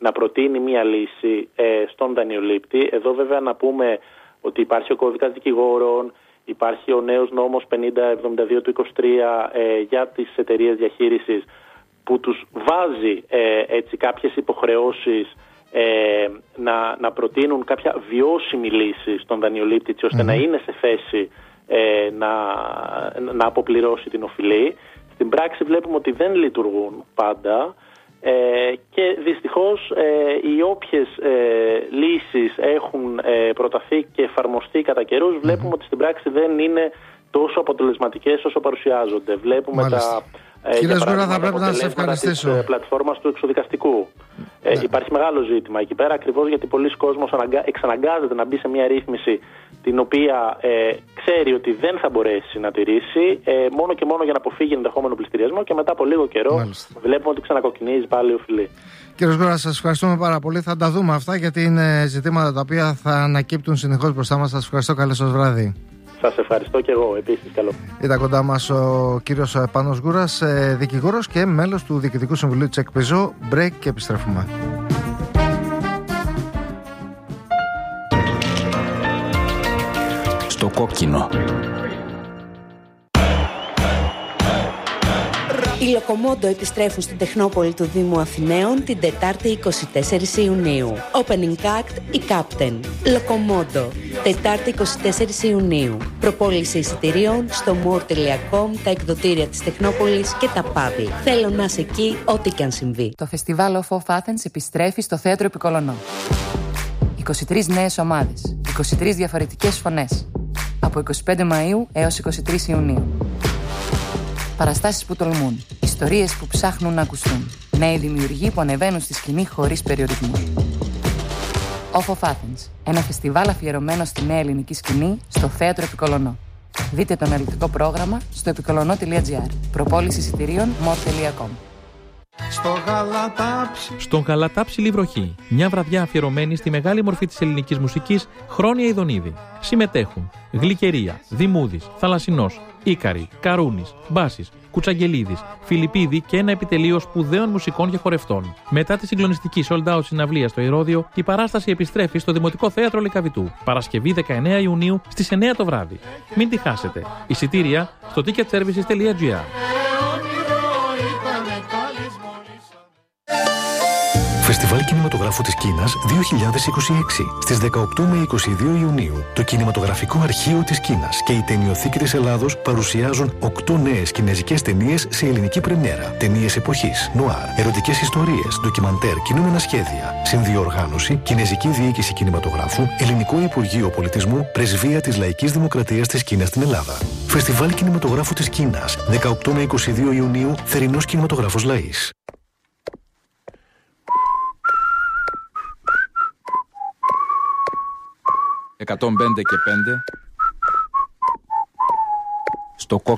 να προτείνει μία λύση στον δανειολήπτη. Εδώ βέβαια να πούμε ότι υπάρχει ο κώδικας δικηγόρων, υπάρχει ο νέος νόμος 5072 του 23 για τις εταιρείες διαχείρισης, που τους βάζει έτσι κάποιες υποχρεώσεις να προτείνουν κάποια βιώσιμη λύση στον δανειολήπτη, έτσι ώστε να είναι σε θέση να αποπληρώσει την οφειλή. Στην πράξη βλέπουμε ότι δεν λειτουργούν πάντα και δυστυχώς οι όποιες λύσεις έχουν προταθεί και εφαρμοστεί κατά καιρούς, βλέπουμε ότι στην πράξη δεν είναι τόσο αποτελεσματικές όσο παρουσιάζονται. Βλέπουμε Κύριε Σγούρα, θα πρέπει να σας ευχαριστήσω. Της πλατφόρμας του εξοδικαστικού. Υπάρχει μεγάλο ζήτημα εκεί πέρα, ακριβώς γιατί πολλοί κόσμος εξαναγκάζεται να μπει σε μια ρύθμιση την οποία ξέρει ότι δεν θα μπορέσει να τηρήσει, μόνο και μόνο για να αποφύγει ενδεχόμενο πληστηριασμό, και μετά από λίγο καιρό βλέπουμε ότι ξανακοκκινίζει πάλι η οφειλή. Κύριε Σγούρα, σας ευχαριστούμε πάρα πολύ. Θα τα δούμε αυτά, γιατί είναι ζητήματα τα οποία θα ανακύπτουν συνεχώς μπροστά μας. Σας ευχαριστώ. Καλό σας βράδυ. Σας ευχαριστώ και εγώ επίσης. Καλό. Ήταν κοντά μας ο κύριος Πάνος Γούρας, δικηγόρος και μέλος του Διοικητικού Συμβουλίου της ΕΚΠΕΖΟ. Break και επιστρέφουμε. Στο κόκκινο. Οι Λοκομόντο επιστρέφουν στην Τεχνόπολη του Δήμου Αθηναίων την Τετάρτη 24 Ιουνίου. Opening Act η Captain. Λοκομόντο. Τετάρτη 24 Ιουνίου. Προπόληση εισιτηρίων στο more.com, τα εκδοτήρια της Τεχνόπολης και τα παύλα. Θέλω να είσαι εκεί ό,τι και αν συμβεί. Το φεστιβάλ of Athens επιστρέφει στο Θέατρο Επικολωνό. 23 νέες ομάδες, 23 διαφορετικές φωνές. Από 25 Μαΐου έως 23 Ιουνίου. Παραστάσεις που τολμούν, ιστορίες που ψάχνουν να ακουστούν, νέοι δημιουργοί που ανεβαίνουν στη σκηνή χωρίς περιορισμούς. Off of Athens, ένα φεστιβάλ αφιερωμένο στη νέα ελληνική σκηνή στο Θέατρο Επικολωνό. Δείτε το αναλυτικό πρόγραμμα στο επικολωνό.gr. Προπόληση εισιτηρίων more.com. Στον Γαλατάψιλη βροχή, μια βραδιά αφιερωμένη στη μεγάλη μορφή της ελληνικής μουσικής, Χρόνια Ιδονίδη. Συμμετέχουν Γλυκερία, Δημούδης, Θαλασσινός, Ίκαρη, Καρούνης, Μπάσης, Κουτσαγγελίδης, Φιλιππίδη και ένα επιτελείο σπουδαίων μουσικών και χορευτών. Μετά τη συγκλονιστική sold out συναυλία στο Ηρώδειο, η παράσταση επιστρέφει στο Δημοτικό Θέατρο Λυκαβητού, Παρασκευή 19 Ιουνίου στις 9 το βράδυ. Μην τη χάσετε. Εισιτήρια στο ticketservices.gr. Φεστιβάλ Κινηματογράφου της Κίνας 2026. Στις 18 με 22 Ιουνίου, το Κινηματογραφικό Αρχείο της Κίνας και η Ταινιοθήκη της Ελλάδος παρουσιάζουν 8 νέες κινεζικές ταινίες σε ελληνική πρεμιέρα. Ταινίες εποχής, νουάρ, ερωτικές ιστορίες, ντοκιμαντέρ, κινούμενα σχέδια. Συνδιοργάνωση, Κινεζική Διοίκηση Κινηματογράφου, Ελληνικό Υπουργείο Πολιτισμού, Πρεσβεία της Λαϊκής Δημοκρατίας της Κίνας στην Ελλάδα. Φεστιβάλ Κινηματογράφου της Κίνας 18 με 22 Ιουνίου, Θερινός Κινηματογράφος Λαΐς. 105 και 5 στο κόκκινο.